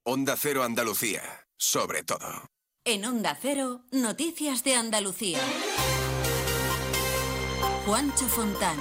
Onda Cero Andalucía, sobre todo. En Onda Cero, noticias de Andalucía. Juancho Fontán.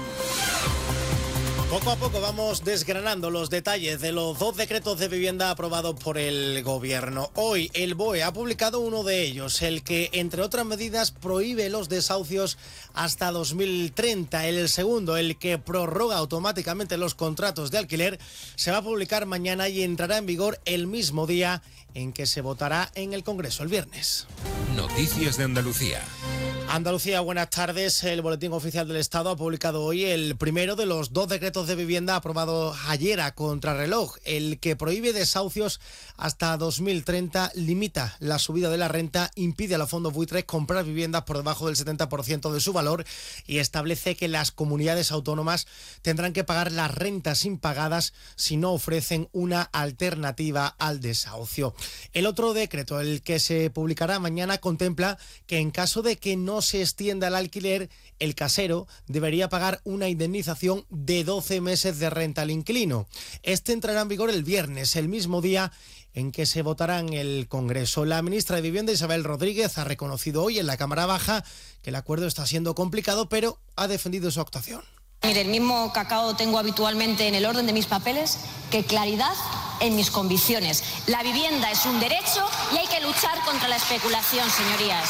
Poco a poco vamos desgranando los detalles de los 2 decretos de vivienda aprobados por el Gobierno. Hoy el BOE ha publicado uno de ellos, el que, entre otras medidas, prohíbe los desahucios hasta 2030. El segundo, el que prorroga automáticamente los contratos de alquiler, se va a publicar mañana y entrará en vigor el mismo día en que se votará en el Congreso, el viernes. Noticias de Andalucía. Andalucía, buenas tardes. El Boletín Oficial del Estado ha publicado hoy el primero de los 2 decretos de vivienda aprobados ayer a contrarreloj. El que prohíbe desahucios hasta 2030, limita la subida de la renta, impide a los fondos buitres comprar viviendas por debajo del 70% de su valor y establece que las comunidades autónomas tendrán que pagar las rentas impagadas si no ofrecen una alternativa al desahucio. El otro decreto, el que se publicará mañana, contempla que en caso de que no se extienda el alquiler, el casero debería pagar una indemnización de 12 meses de renta al inquilino. Este entrará en vigor el viernes, el mismo día en que se votará en el Congreso. La ministra de Vivienda, Isabel Rodríguez, ha reconocido hoy en la Cámara Baja que el acuerdo está siendo complicado, pero ha defendido su actuación. Mire, el mismo cacao tengo habitualmente en el orden de mis papeles que claridad en mis convicciones. La vivienda es un derecho y hay que luchar contra la especulación, señorías.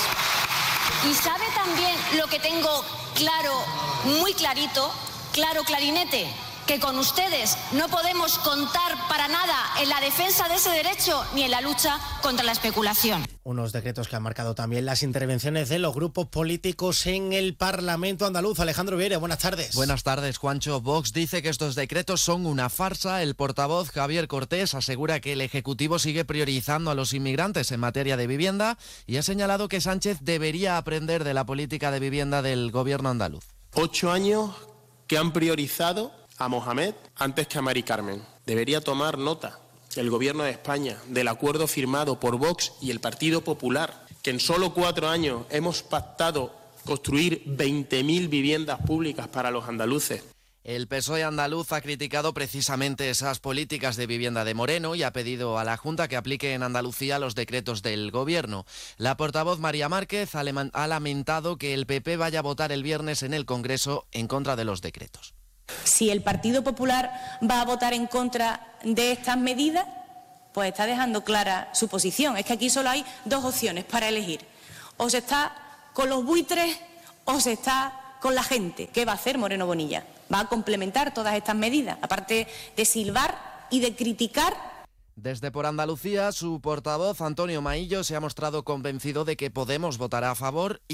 Y sabe también lo que tengo claro, muy clarito, claro clarinete, que con ustedes no podemos contar para nada en la defensa de ese derecho ni en la lucha contra la especulación. Unos decretos que han marcado también las intervenciones de los grupos políticos en el Parlamento andaluz. Alejandro Viera, buenas tardes. Buenas tardes, Juancho. Vox dice que estos decretos son una farsa. El portavoz Javier Cortés asegura que el Ejecutivo sigue priorizando a los inmigrantes en materia de vivienda y ha señalado que Sánchez debería aprender de la política de vivienda del gobierno andaluz. 8 años que han priorizado a Mohamed antes que a Mari Carmen. Debería tomar nota el Gobierno de España del acuerdo firmado por Vox y el Partido Popular, que en solo 4 años hemos pactado construir 20.000 viviendas públicas para los andaluces. El PSOE andaluz ha criticado precisamente esas políticas de vivienda de Moreno y ha pedido a la Junta que aplique en Andalucía los decretos del Gobierno. La portavoz María Márquez ha lamentado que el PP vaya a votar el viernes en el Congreso en contra de los decretos. Si el Partido Popular va a votar en contra de estas medidas, pues está dejando clara su posición. Es que aquí solo hay 2 opciones para elegir. O se está con los buitres o se está con la gente. ¿Qué va a hacer Moreno Bonilla? Va a complementar todas estas medidas, aparte de silbar y de criticar. Desde Por Andalucía, su portavoz Antonio Maillo se ha mostrado convencido de que Podemos votará a favor